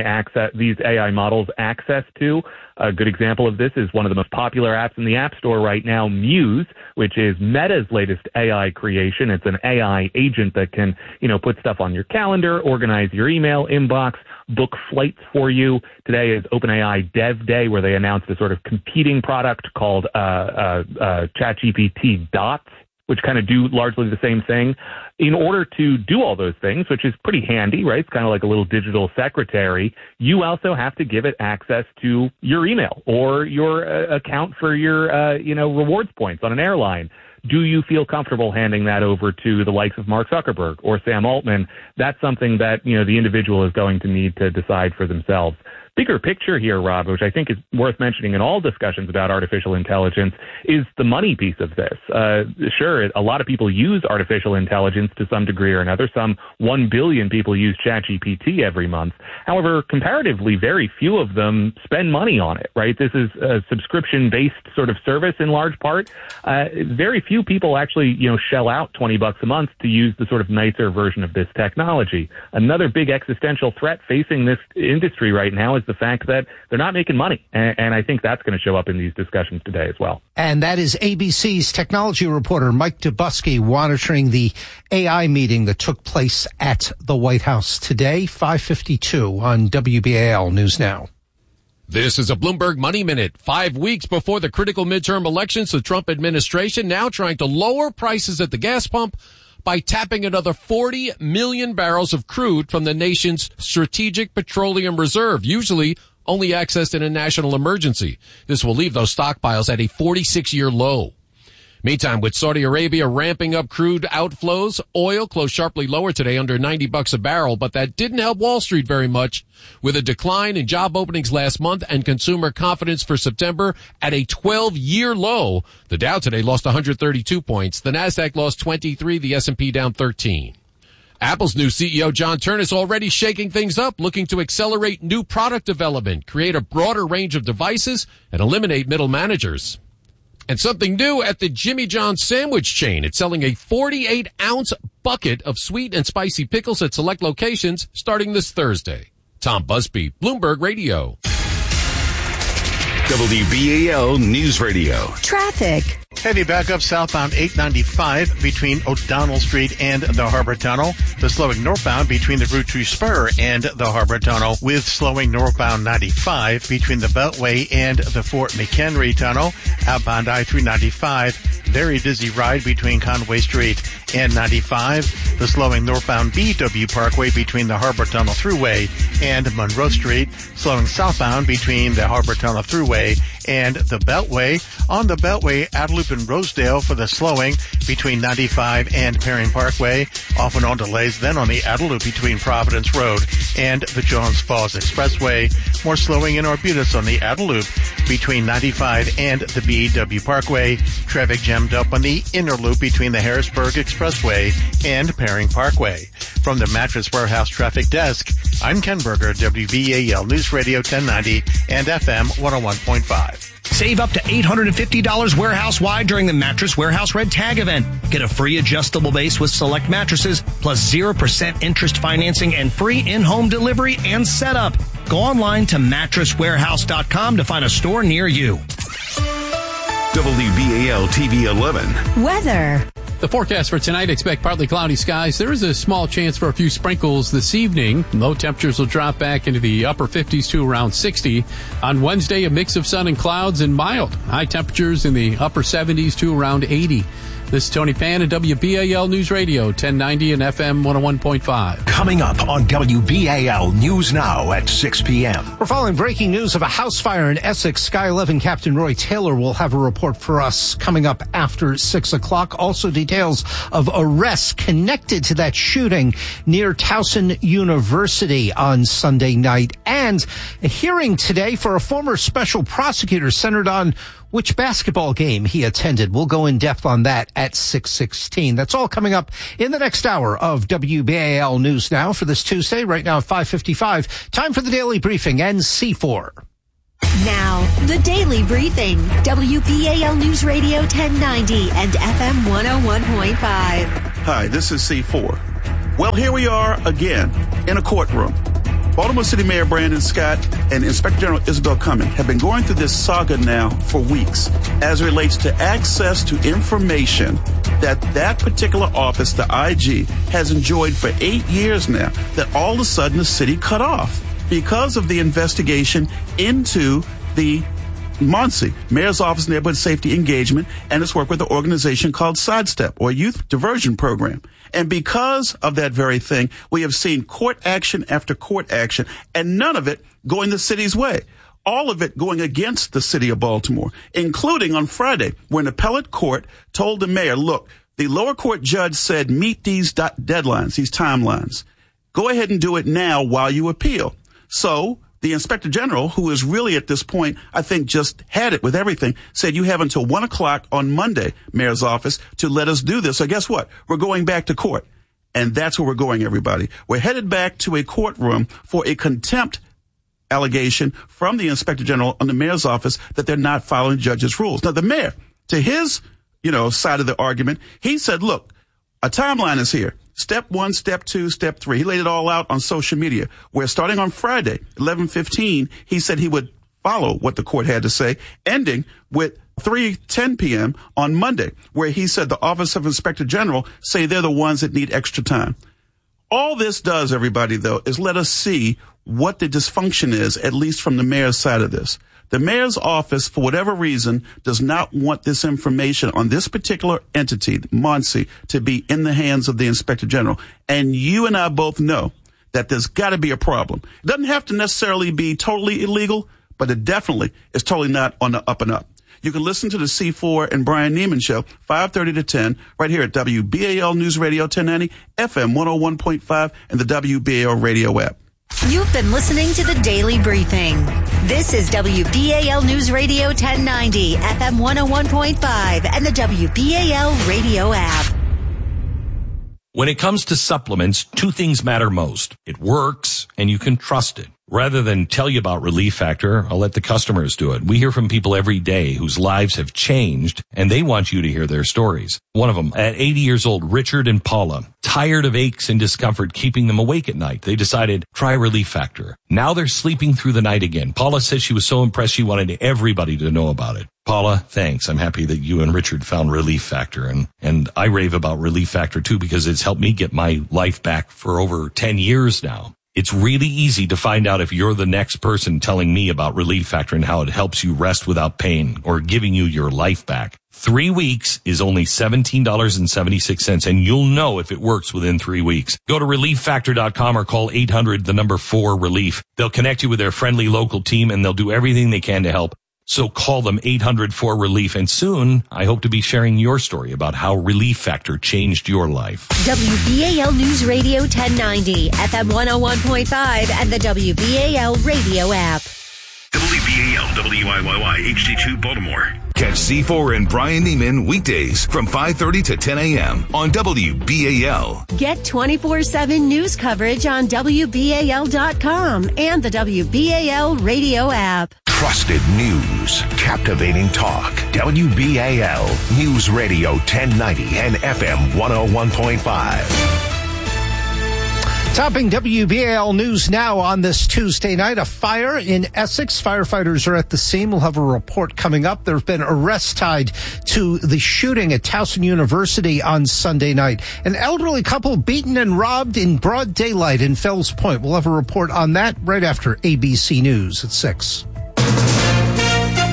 AI models access to. A good example of this is one of the most popular apps in the App Store right now, Muse, which is Meta's latest AI creation. It's an AI agent that can, put stuff on your calendar, organize your email inbox, book flights for you. Today is OpenAI Dev Day, where they announced a sort of competing product called ChatGPT Dots, which kind of do largely the same thing. In order to do all those things, which is pretty handy, right? It's kind of like a little digital secretary. You also have to give it access to your email or your account for your, rewards points on an airline. Do you feel comfortable handing that over to the likes of Mark Zuckerberg or Sam Altman? That's something that, the individual is going to need to decide for themselves. Bigger picture here, Rob, which I think is worth mentioning in all discussions about artificial intelligence, is the money piece of this. Sure, a lot of people use artificial intelligence to some degree or another. Some 1 billion people use ChatGPT every month. However, comparatively, very few of them spend money on it, right? This is a subscription-based sort of service in large part. Very few people actually, shell out $20 a month to use the sort of nicer version of this technology. Another big existential threat facing this industry right now is the fact that they're not making money. And I think that's going to show up in these discussions today as well. And that is ABC's technology reporter Mike Dubusky monitoring the AI meeting that took place at the White House today, 5:52 on WBAL News Now. This is a Bloomberg Money Minute. 5 weeks before the critical midterm elections, the Trump administration now trying to lower prices at the gas pump by tapping another 40 million barrels of crude from the nation's strategic petroleum reserve, usually only accessed in a national emergency. This will leave those stockpiles at a 46-year low. Meantime, with Saudi Arabia ramping up crude outflows, oil closed sharply lower today under $90 a barrel, but that didn't help Wall Street very much. With a decline in job openings last month and consumer confidence for September at a 12-year low, the Dow today lost 132 points. The Nasdaq lost 23, the S&P down 13. Apple's new CEO, John Ternus, already shaking things up, looking to accelerate new product development, create a broader range of devices, and eliminate middle managers. And something new at the Jimmy John's sandwich chain. It's selling a 48-ounce bucket of sweet and spicy pickles at select locations starting this Thursday. Tom Busby, Bloomberg Radio. WBAL News Radio. Traffic. Heavy backup southbound 895 between O'Donnell Street and the Harbor Tunnel. The slowing northbound between the Route 2 Spur and the Harbor Tunnel, with slowing northbound 95 between the Beltway and the Fort McHenry Tunnel. Outbound I-395, very busy ride between Conway Street and 95. The slowing northbound BW Parkway between the Harbor Tunnel Thruway and Monroe Street. Slowing southbound between the Harbor Tunnel Thruway and the Beltway. On the Beltway, Adelup and Rosedale for the slowing between 95 and Perrin Parkway. Off and on delays then on the Adelup between Providence Road and the Jones Falls Expressway. More slowing in Arbutus on the Adelup between 95 and the BW Parkway. Traffic jammed up on the inner loop between the Harrisburg Expressway and Perrin Parkway. From the Mattress Warehouse Traffic Desk, I'm Ken Berger, WBAL News Radio 1090 and FM 101.5. Save up to $850 warehouse-wide during the Mattress Warehouse Red Tag event. Get a free adjustable base with select mattresses, plus 0% interest financing and free in-home delivery and setup. Go online to mattresswarehouse.com to find a store near you. WBAL TV 11. Weather. The forecast for tonight, expect partly cloudy skies. There is a small chance for a few sprinkles this evening. Low temperatures will drop back into the upper 50s to around 60. On Wednesday, a mix of sun and clouds and mild. High temperatures in the upper 70s to around 80. This is Tony Pan at WBAL News Radio, 1090 and FM 101.5. Coming up on WBAL News Now at 6 p.m. We're following breaking news of a house fire in Essex. Sky 11 Captain Roy Taylor will have a report for us coming up after 6 o'clock. Also details of arrests connected to that shooting near Towson University on Sunday night. And a hearing today for a former special prosecutor centered on which basketball game he attended. We'll go in depth on that at 6:16. That's all coming up in the next hour of WBAL News Now for this Tuesday, right now at 5:55. Time for the Daily Briefing and C4. Now, the Daily Briefing. WBAL News Radio 1090 and FM 101.5. Hi, this is C4. Well, here we are again in a courtroom. Baltimore City Mayor Brandon Scott and Inspector General Isabel Cumming have been going through this saga now for weeks as it relates to access to information that particular office, the IG, has enjoyed for 8 years now, that all of a sudden the city cut off because of the investigation into the MONSE, Mayor's Office of Neighborhood Safety Engagement, and its work with an organization called Sidestep, or Youth Diversion Program. And because of that very thing, we have seen court action after court action, and none of it going the city's way. All of it going against the city of Baltimore, including on Friday, when appellate court told the mayor, look, the lower court judge said meet these deadlines, these timelines. Go ahead and do it now while you appeal. So the Inspector General, who is really at this point, I think just had it with everything, said you have until 1 o'clock on Monday, Mayor's office, to let us do this. So guess what? We're going back to court. And that's where we're going, everybody. We're headed back to a courtroom for a contempt allegation from the Inspector General on the Mayor's office that they're not following judge's rules. Now, the mayor, to his, side of the argument, he said, look, a timeline is here. Step 1, step 2, step 3. He laid it all out on social media, where starting on Friday, 11:15, he said he would follow what the court had to say, ending with 3:10 p.m. on Monday, where he said the Office of Inspector General say they're the ones that need extra time. All this does, everybody, though, is let us see what the dysfunction is, at least from the mayor's side of this. The mayor's office, for whatever reason, does not want this information on this particular entity, MONSE, to be in the hands of the Inspector General. And you and I both know that there's got to be a problem. It doesn't have to necessarily be totally illegal, but it definitely is totally not on the up and up. You can listen to the C4 and Brian Neiman Show, 5:30 to 10, right here at WBAL News Radio 1090, FM 101.5, and the WBAL radio app. You've been listening to the Daily Briefing. This is WBAL News Radio 1090, FM 101.5, and the WBAL radio app. When it comes to supplements, two things matter most. It works, and you can trust it. Rather than tell you about Relief Factor, I'll let the customers do it. We hear from people every day whose lives have changed, and they want you to hear their stories. One of them, at 80 years old, Richard and Paula, tired of aches and discomfort keeping them awake at night. They decided, try Relief Factor. Now they're sleeping through the night again. Paula says she was so impressed she wanted everybody to know about it. Paula, thanks. I'm happy that you and Richard found Relief Factor, and I rave about Relief Factor too because it's helped me get my life back for over 10 years now. It's really easy to find out if you're the next person telling me about Relief Factor and how it helps you rest without pain or giving you your life back. 3 weeks is only $17.76, and you'll know if it works within 3 weeks. Go to ReliefFactor.com or call 800-4-RELIEF. They'll connect you with their friendly local team, and they'll do everything they can to help. So call them 800-4-RELIEF, and soon I hope to be sharing your story about how Relief Factor changed your life. WBAL News Radio 1090, FM 101.5, and the WBAL radio app. WBAL WIYY HD2 Baltimore. Catch C4 and Brian Neiman weekdays from 5:30 to 10 a.m. on WBAL. Get 24/7 news coverage on WBAL.com and the WBAL radio app. Trusted news, captivating talk. WBAL News Radio 1090 and FM 101.5. Topping WBAL News Now on this Tuesday night, a fire in Essex. Firefighters are at the scene. We'll have a report coming up. There have been arrests tied to the shooting at Towson University on Sunday night. An elderly couple beaten and robbed in broad daylight in Fells Point. We'll have a report on that right after ABC News at 6.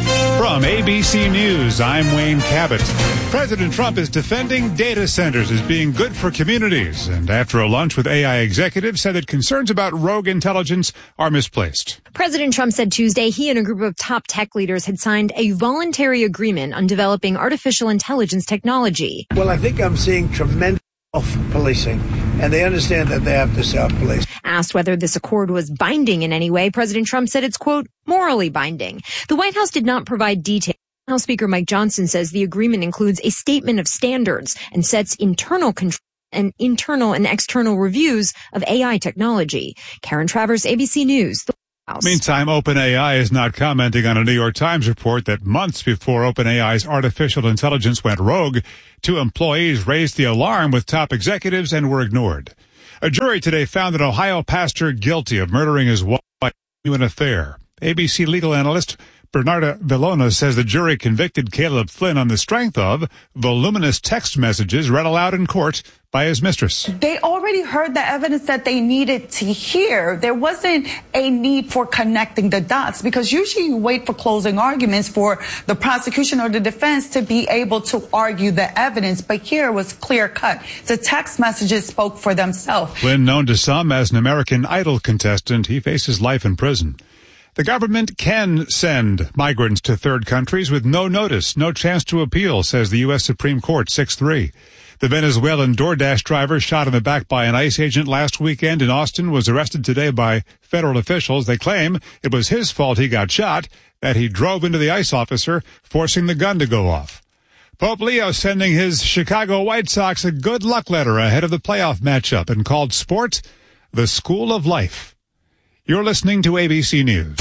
From ABC News, I'm Wayne Cabot. President Trump is defending data centers as being good for communities, and after a lunch with AI executives said that concerns about rogue intelligence are misplaced. President Trump said Tuesday he and a group of top tech leaders had signed a voluntary agreement on developing artificial intelligence technology. Well, I think I'm seeing tremendous self-policing, and they understand that they have to self-police. Asked whether this accord was binding in any way, President Trump said it's, quote, morally binding. The White House did not provide details. House Speaker Mike Johnson says the agreement includes a statement of standards and sets internal control and internal and external reviews of AI technology. Karen Travers, ABC News. Meantime, OpenAI is not commenting on a New York Times report that months before OpenAI's artificial intelligence went rogue, 2 employees raised the alarm with top executives and were ignored. A jury today found an Ohio pastor guilty of murdering his wife in an affair. ABC legal analyst Bernarda Villona says the jury convicted Caleb Flynn on the strength of voluminous text messages read aloud in court by his mistress. They already heard the evidence that they needed to hear. There wasn't a need for connecting the dots, because usually you wait for closing arguments for the prosecution or the defense to be able to argue the evidence. But here it was clear cut. The text messages spoke for themselves. Flynn, known to some as an American Idol contestant, he faces life in prison. The government can send migrants to third countries with no notice, no chance to appeal, says the U.S. Supreme Court, 6-3. The Venezuelan DoorDash driver shot in the back by an ICE agent last weekend in Austin was arrested today by federal officials. They claim it was his fault he got shot, that he drove into the ICE officer, forcing the gun to go off. Pope Leo sending his Chicago White Sox a good luck letter ahead of the playoff matchup and called sport the school of life. You're listening to ABC News.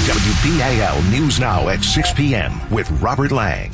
WBAL News Now at 6 p.m. with Robert Lang.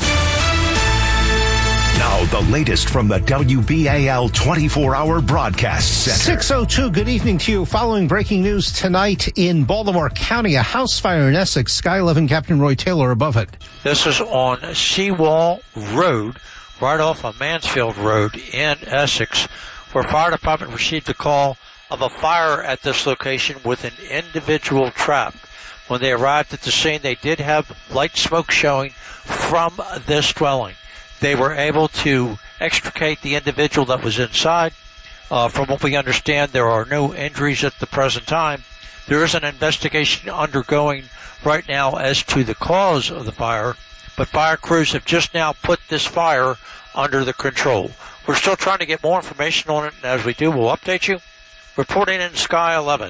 Now, the latest from the WBAL 24-hour broadcast center. 6:02, good evening to you. Following breaking news tonight in Baltimore County, a house fire in Essex. Sky 11 Captain Roy Taylor above it. This is on Seawall Road, right off of Mansfield Road in Essex, where fire department received a call of a fire at this location with an individual trapped. When they arrived at the scene, they did have light smoke showing from this dwelling. They were able to extricate the individual that was inside. From what we understand, there are no injuries at the present time. There is an investigation undergoing right now as to the cause of the fire, but fire crews have just now put this fire under the control. We're still trying to get more information on it, and as we do, we'll update you. Reporting in Sky 11.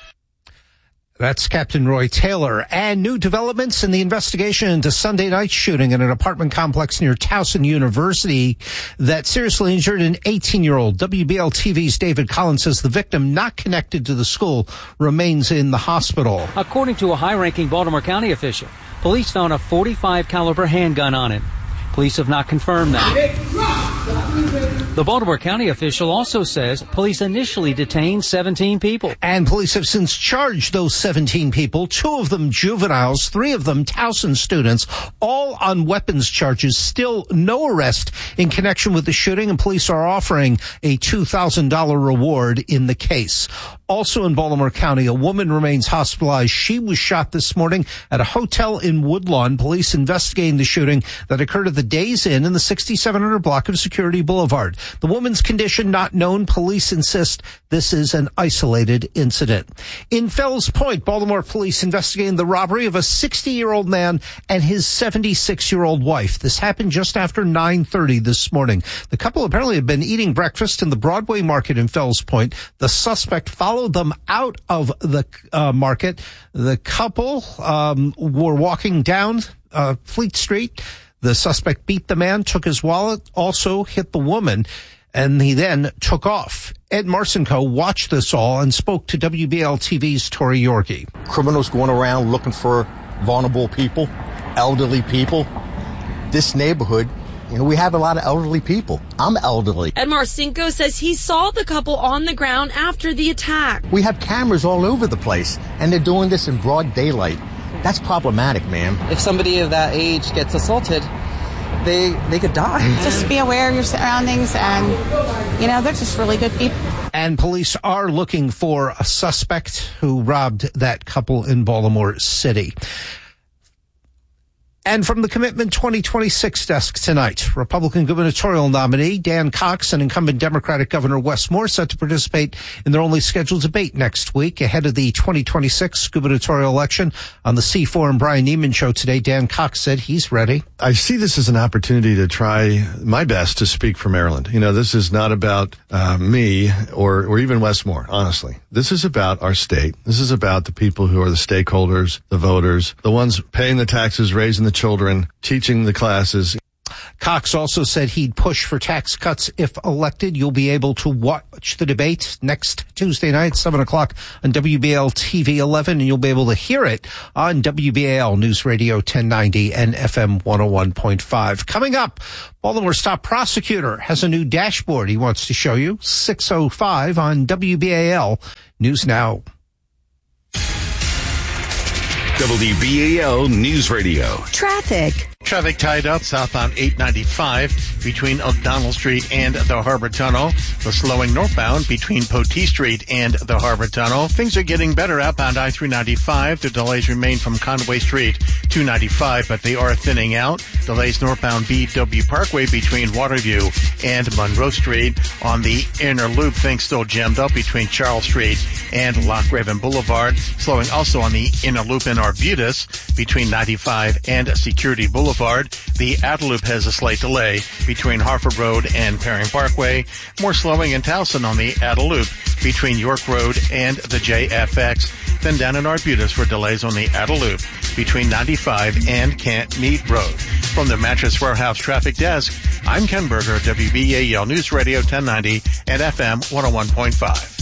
That's Captain Roy Taylor. And new developments in the investigation into Sunday night shooting in an apartment complex near Towson University that seriously injured an 18-year-old. WBL TV's David Collins says the victim, not connected to the school, remains in the hospital. According to a high-ranking Baltimore County official, police found a .45 caliber handgun on him. Police have not confirmed that. The Baltimore County official also says police initially detained 17 people. And police have since charged those 17 people, 2 of them juveniles, 3 of them Towson students, all on weapons charges. Still no arrest in connection with the shooting, and police are offering a $2,000 reward in the case. Also in Baltimore County, a woman remains hospitalized. She was shot this morning at a hotel in Woodlawn. Police investigating the shooting that occurred at the Days Inn in the 6700 block of Security Boulevard. The woman's condition not known. Police insist this is an isolated incident. In Fells Point, Baltimore police investigating the robbery of a 60-year-old man and his 76-year-old wife. This happened just after 9:30 this morning. The couple apparently had been eating breakfast in the Broadway Market in Fells Point. The suspect followed them out of the market. The couple were walking down Fleet Street. The suspect beat the man, took his wallet, also hit the woman, and he then took off. Ed Marcinko watched this all and spoke to WBL TV's Tori Yorgi. Criminals going around looking for vulnerable people, elderly people. This neighborhood, you know, we have a lot of elderly people. I'm elderly. Ed Marcinko says he saw the couple on the ground after the attack. We have cameras all over the place, and they're doing this in broad daylight. That's problematic, ma'am. If somebody of that age gets assaulted, they could die. Just be aware of your surroundings, and, you know, they're just really good people. And police are looking for a suspect who robbed that couple in Baltimore City. And from the Commitment 2026 desk tonight, Republican gubernatorial nominee Dan Cox and incumbent Democratic Governor Wes Moore set to participate in their only scheduled debate next week ahead of the 2026 gubernatorial election. On the C4 and Brian Neiman show today, Dan Cox said he's ready. I see this as an opportunity to try my best to speak for Maryland. You know, this is not about me or even Wes Moore, honestly. This is about our state. This is about the people who are the stakeholders, the voters, the ones paying the taxes, raising the children, teaching the classes. Cox also said he'd push for tax cuts if elected. You'll be able to watch the debate next Tuesday night, 7 o'clock on WBAL TV 11, and you'll be able to hear it on WBAL News Radio 1090 and FM 101.5. Coming up, Baltimore's top prosecutor has a new dashboard he wants to show you. 6:05 on WBAL News Now. WBAL News Radio. Traffic. Traffic tied up southbound 895 between O'Donnell Street and the Harbor Tunnel. The slowing northbound between Potee Street and the Harbor Tunnel. Things are getting better outbound I-395. The delays remain from Conway Street to 95, but they are thinning out. Delays northbound BW Parkway between Waterview and Monroe Street. On the inner loop, things still jammed up between Charles Street and Loch Raven Boulevard. Slowing also on the inner loop in Arbutus between 95 and Security Boulevard. The outer loop has a slight delay between Harford Road and Perring Parkway. More slowing in Towson on the outer loop between York Road and the JFX. Then down in Arbutus for delays on the outer loop between 95 and Can't Meet Road. From the Mattress Warehouse Traffic Desk, I'm Ken Berger, WBAL News Radio 1090 and FM 101.5.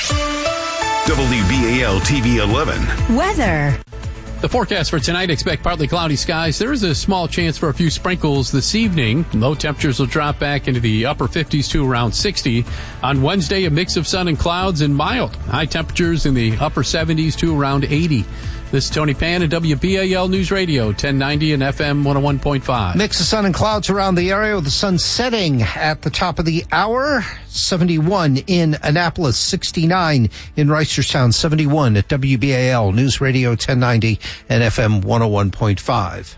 WBAL TV 11. Weather. The forecast for tonight, expect partly cloudy skies. There is a small chance for a few sprinkles this evening. Low temperatures will drop back into the upper 50s to around 60. On Wednesday, a mix of sun and clouds and mild. High temperatures in the upper 70s to around 80. This is Tony Pan at WBAL News Radio, 1090 and FM 101.5. Mix of sun and clouds around the area with the sun setting at the top of the hour. 71 in Annapolis, 69 in Reisterstown, 71 at WBAL News Radio 1090 and FM 101.5.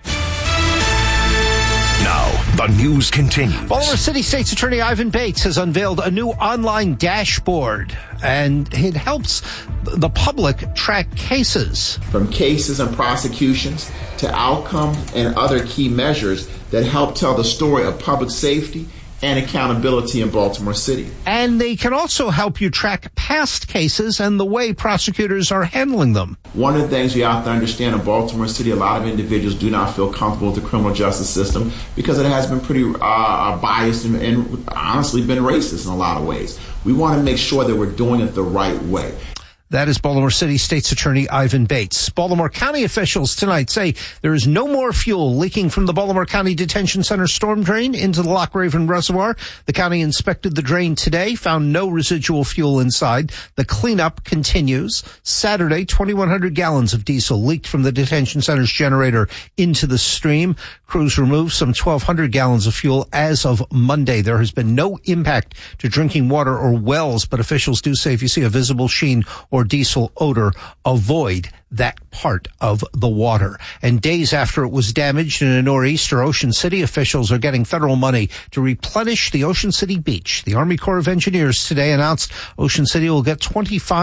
Now, the news continues. Baltimore City State's Attorney Ivan Bates has unveiled a new online dashboard, and it helps the public track cases. From cases and prosecutions to outcomes and other key measures that help tell the story of public safety and accountability in Baltimore City. And they can also help you track past cases and the way prosecutors are handling them. One of the things you have to understand in Baltimore City, a lot of individuals do not feel comfortable with the criminal justice system because it has been pretty biased and honestly been racist in a lot of ways. We want to make sure that we're doing it the right way. That is Baltimore City State's Attorney Ivan Bates. Baltimore County officials tonight say there is no more fuel leaking from the Baltimore County Detention Center storm drain into the Loch Raven Reservoir. The county inspected the drain today, found no residual fuel inside. The cleanup continues. Saturday, 2,100 gallons of diesel leaked from the detention center's generator into the stream. Crews removed some 1,200 gallons of fuel as of Monday. There has been no impact to drinking water or wells, but officials do say if you see a visible sheen or diesel odor, avoid that part of the water. And days after it was damaged in a nor'easter, Ocean City officials are getting federal money to replenish the Ocean City beach. The Army Corps of Engineers today announced Ocean City will get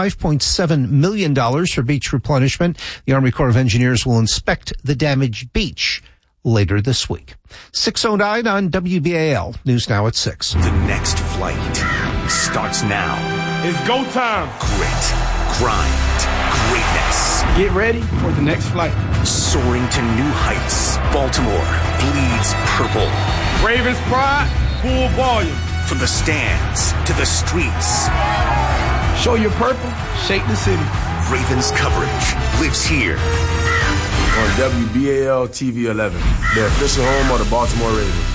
$25.7 million for beach replenishment. The Army Corps of Engineers will inspect the damaged beach later this week. 6:09 on WBAL. News Now at 6. The next flight starts now. It's go time. Grit, grind, greatness. Get ready for the next flight. Soaring to new heights. Baltimore bleeds purple. Ravens pride, full volume. From the stands to the streets. Show your purple, shake the city. Ravens coverage lives here. On WBAL TV 11, the official home of the Baltimore Ravens.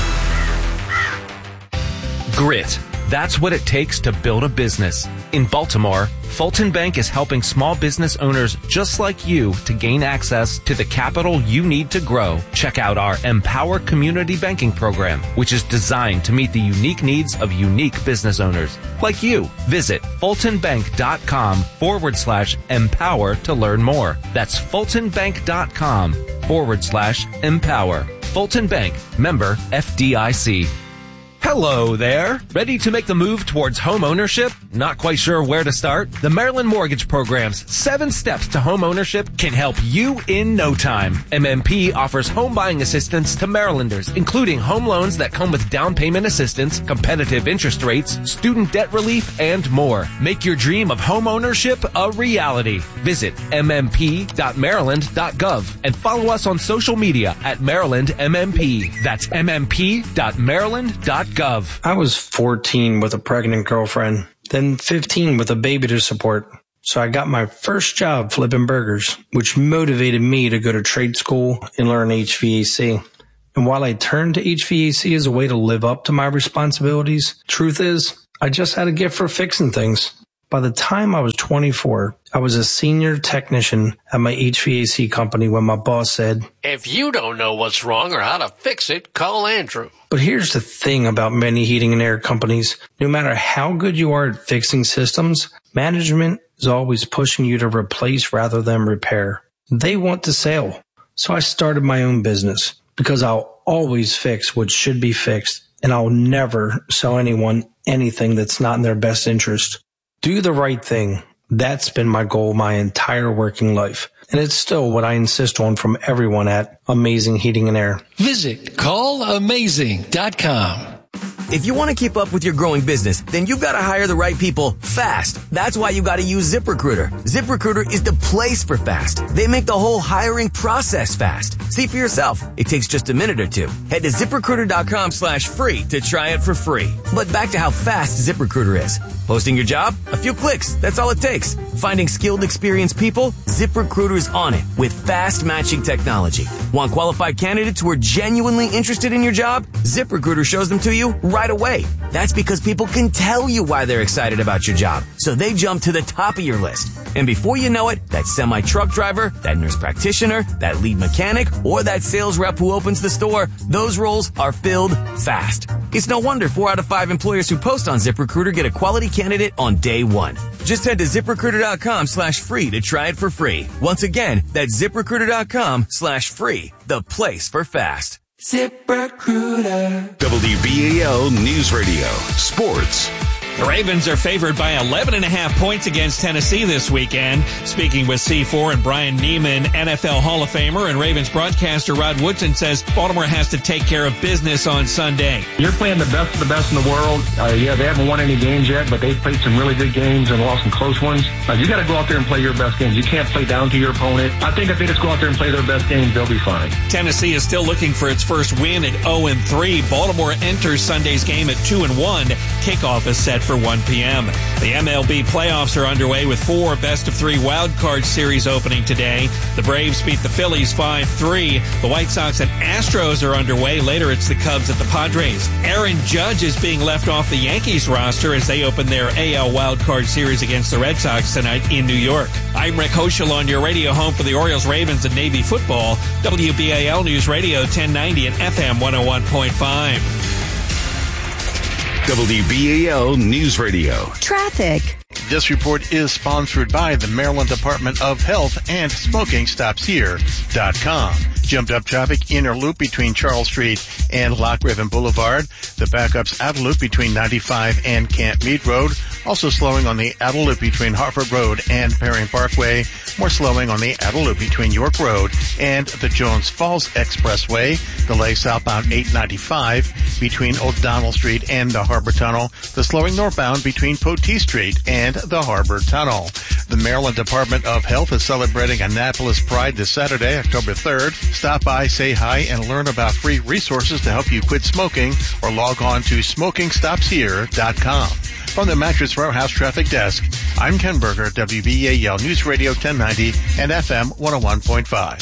Grit. That's what it takes to build a business. In Baltimore, Fulton Bank is helping small business owners just like you to gain access to the capital you need to grow. Check out our Empower Community Banking Program, which is designed to meet the unique needs of unique business owners like you. Visit fultonbank.com/empower to learn more. That's fultonbank.com FultonBank.com/empower. Fulton Bank, member FDIC. Hello there. Ready to make the move towards home ownership? Not quite sure where to start? The Maryland Mortgage Program's 7 steps to home ownership can help you in no time. MMP offers home buying assistance to Marylanders, including home loans that come with down payment assistance, competitive interest rates, student debt relief, and more. Make your dream of home ownership a reality. Visit mmp.maryland.gov and follow us on social media at MarylandMMP. That's mmp.maryland.gov. I was 14 with a pregnant girlfriend, then 15 with a baby to support. So I got my first job flipping burgers, which motivated me to go to trade school and learn HVAC. And while I turned to HVAC as a way to live up to my responsibilities, truth is, I just had a gift for fixing things. By the time I was 24, I was a senior technician at my HVAC company when my boss said, "If you don't know what's wrong or how to fix it, call Andrew." But here's the thing about many heating and air companies. No matter how good you are at fixing systems, management is always pushing you to replace rather than repair. They want the sale. So I started my own business because I'll always fix what should be fixed, and I'll never sell anyone anything that's not in their best interest. Do the right thing. That's been my goal my entire working life. And it's still what I insist on from everyone at Amazing Heating and Air. Visit callamazing.com. If you want to keep up with your growing business, then you've got to hire the right people fast. That's why you got to use ZipRecruiter. ZipRecruiter is the place for fast. They make the whole hiring process fast. See for yourself. It takes just a minute or two. Head to ZipRecruiter.com/free to try it for free. But back to how fast ZipRecruiter is. Posting your job? A few clicks. That's all it takes. Finding skilled, experienced people? ZipRecruiter's on it with fast matching technology. Want qualified candidates who are genuinely interested in your job? ZipRecruiter shows them to you right away. That's because people can tell you why they're excited about your job. So they jump to the top of your list. And before you know it, that semi-truck driver, that nurse practitioner, that lead mechanic, or that sales rep who opens the store, those roles are filled fast. It's no wonder 4 out of 5 employers who post on ZipRecruiter get a quality candidate on day one. Just head to ZipRecruiter.com/free to try it for free. Once again, that's ZipRecruiter.com/free, the place for fast. ZipRecruiter. WBAL News Radio. Sports. The Ravens are favored by 11.5 points against Tennessee this weekend. Speaking with C4 and Brian Neiman, NFL Hall of Famer and Ravens broadcaster Rod Woodson says Baltimore has to take care of business on Sunday. You're playing the best of the best in the world. Yeah, they haven't won any games yet, but they've played some really good games and lost some close ones. You got to go out there and play your best games. You can't play down to your opponent. I think if they just go out there and play their best games, they'll be fine. Tennessee is still looking for its first win at 0-3. Baltimore enters Sunday's game at 2-1. Kickoff is set for 1 p.m. The MLB playoffs are underway with 4 best-of-3 wildcard series opening today. The Braves beat the Phillies 5-3. The White Sox and Astros are underway. Later, it's the Cubs at the Padres. Aaron Judge is being left off the Yankees roster as they open their AL wildcard series against the Red Sox tonight in New York. I'm Rick Hoschel on your radio home for the Orioles, Ravens, and Navy football. WBAL News Radio 1090 and FM 101.5. WBAL News Radio. Traffic. This report is sponsored by the Maryland Department of Health and SmokingStopsHere.com. Jumped up traffic inner loop between Charles Street and Lock Riven Boulevard. The backups outer loop between 95 and Camp Meade Road. Also slowing on the outer loop between Hartford Road and Perry Parkway. More slowing on the outer loop between York Road and the Jones Falls Expressway. Delay southbound 895 between O'Donnell Street and the Harbor Tunnel. The slowing northbound between Potee Street and the Harbor Tunnel. The Maryland Department of Health is celebrating Annapolis Pride this Saturday, October 3rd. Stop by, say hi, and learn about free resources to help you quit smoking, or log on to SmokingStopsHere.com. From the Mattress Warehouse Traffic Desk, I'm Ken Berger, WBAL News Radio 1090 and FM 101.5.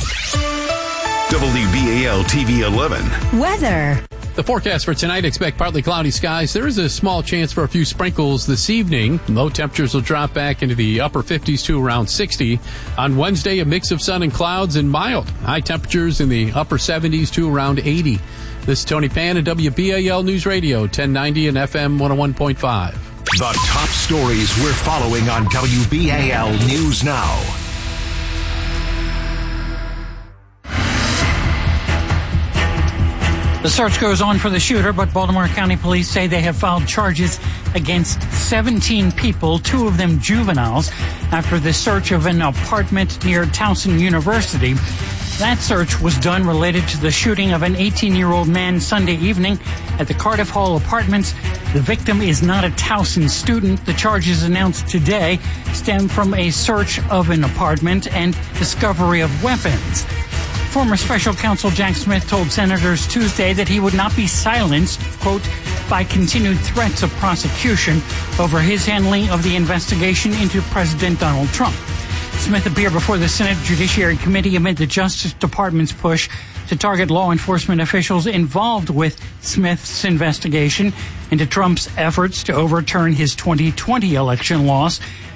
WBAL TV 11. Weather. The forecast for tonight, expect partly cloudy skies. There is a small chance for a few sprinkles this evening. Low temperatures will drop back into the upper 50s to around 60. On Wednesday, a mix of sun and clouds and mild. High temperatures in the upper 70s to around 80. This is Tony Pan at WBAL News Radio 1090 and FM 101.5. The top stories we're following on WBAL News Now. The search goes on for the shooter, but Baltimore County Police say they have filed charges against 17 people, 2 of them juveniles, after the search of an apartment near Towson University. That search was done related to the shooting of an 18-year-old man Sunday evening at the Cardiff Hall Apartments. The victim is not a Towson student. The charges announced today stem from a search of an apartment and discovery of weapons. Former Special Counsel Jack Smith told senators Tuesday that he would not be silenced, quote, by continued threats of prosecution over his handling of the investigation into President Donald Trump. Smith appeared before the Senate Judiciary Committee amid the Justice Department's push to target law enforcement officials involved with Smith's investigation into Trump's efforts to overturn his 2020 election loss